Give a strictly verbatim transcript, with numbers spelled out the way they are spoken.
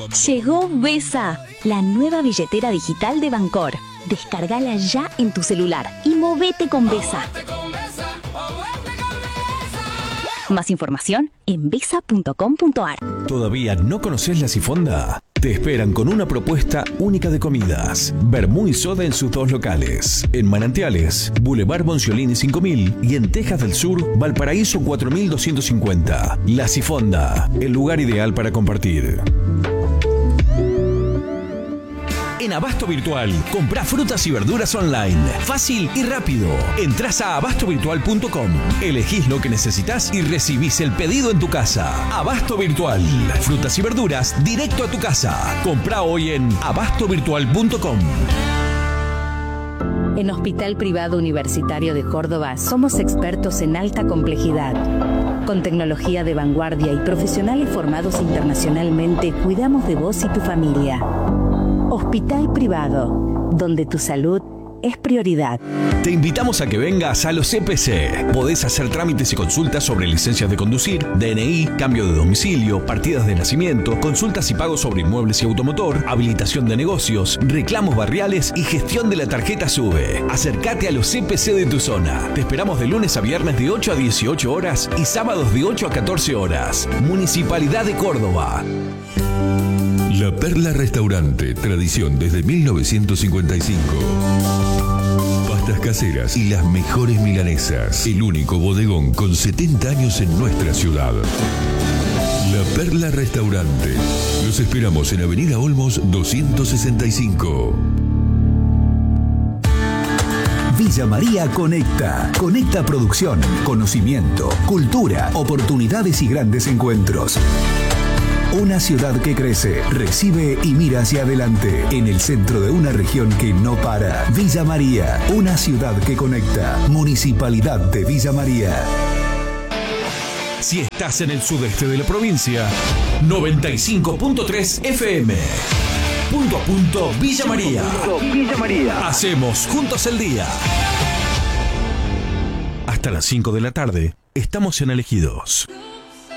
Llegó Vesa, la nueva billetera digital de Bancor. Descargala ya en tu celular y movete con Vesa. Más información en vesa punto com punto ar. ¿Todavía no conoces La Sifonda? Te esperan con una propuesta única de comidas. Vermú y soda en sus dos locales. En Manantiales, Boulevard Bonciolini cinco mil y en Tejas del Sur, Valparaíso cuatro mil doscientos cincuenta. La Sifonda, el lugar ideal para compartir. En Abasto Virtual, comprá frutas y verduras online. Fácil y rápido. Entrás a abasto virtual punto com, elegís lo que necesitas y recibís el pedido en tu casa. Abasto Virtual. Frutas y verduras directo a tu casa. Comprá hoy en abasto virtual punto com. En Hospital Privado Universitario de Córdoba somos expertos en alta complejidad. Con tecnología de vanguardia y profesionales formados internacionalmente, cuidamos de vos y tu familia. Hospital Privado, donde tu salud es prioridad. Te invitamos a que vengas a los C P C. Podés hacer trámites y consultas sobre licencias de conducir, D N I, cambio de domicilio, partidas de nacimiento, consultas y pagos sobre inmuebles y automotor, habilitación de negocios, reclamos barriales y gestión de la tarjeta SUBE. Acércate a los C P C de tu zona. Te esperamos de lunes a viernes de ocho a dieciocho horas y sábados de ocho a catorce horas. Municipalidad de Córdoba. La Perla Restaurante, tradición desde mil novecientos cincuenta y cinco. Pastas caseras y las mejores milanesas. El único bodegón con setenta años en nuestra ciudad. La Perla Restaurante. Los esperamos en Avenida Olmos doscientos sesenta y cinco. Villa María Conecta. Conecta producción, conocimiento, cultura, oportunidades y grandes encuentros. Una ciudad que crece, recibe y mira hacia adelante. En el centro de una región que no para. Villa María, una ciudad que conecta. Municipalidad de Villa María. Si estás en el sudeste de la provincia, noventa y cinco punto tres F M. Punto a punto Villa María. Villa María. Hacemos juntos el día. Hasta las cinco de la tarde, estamos en Elegidos.